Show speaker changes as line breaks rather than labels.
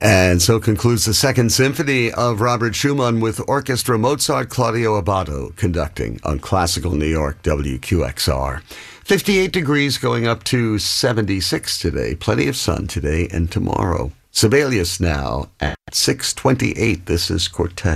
And so concludes the Second Symphony of Robert Schumann with orchestra. Mozart, Claudio Abbado conducting on Classical New York, WQXR. 58 degrees going up to 76 today. Plenty of sun today and tomorrow. Sibelius now at 6:28. This is Cortez.